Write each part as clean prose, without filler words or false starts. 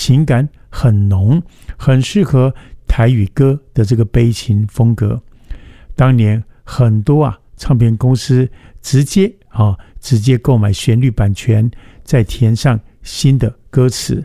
情感很浓，很适合台语歌的这个悲情风格。当年很多唱片公司直接购买旋律版权，再填上新的歌词。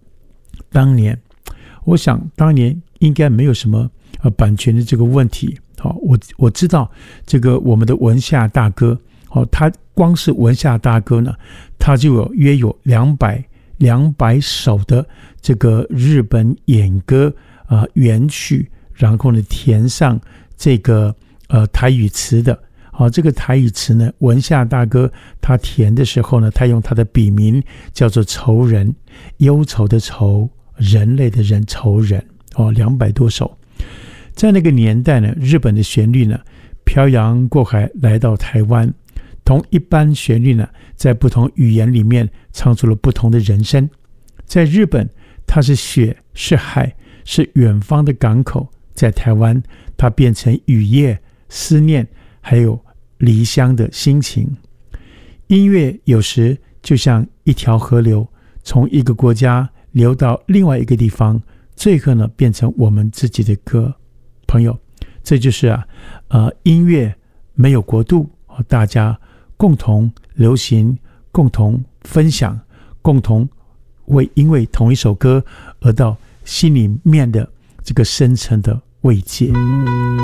我想当年应该没有什么版权的这个问题。我知道这个我们的文夏大哥，他光是文夏大哥呢，他就约有200首的这个日本演歌原曲，然后呢填上这个台语词的。这个台语词呢，文夏大哥他填的时候呢，他用他的笔名叫做愁人，忧愁的愁，人类的人，愁人，200多首。在那个年代呢，日本的旋律呢漂洋过海来到台湾，同一般旋律呢在不同语言里面唱出了不同的人生。在日本它是雪是海是远方的港口，在台湾它变成雨夜思念还有离乡的心情。音乐有时就像一条河流，从一个国家流到另外一个地方，最后呢变成我们自己的歌。朋友，这就是音乐没有国度，大家共同流行，共同分享，共同因为同一首歌而到心里面的这个深层的慰藉。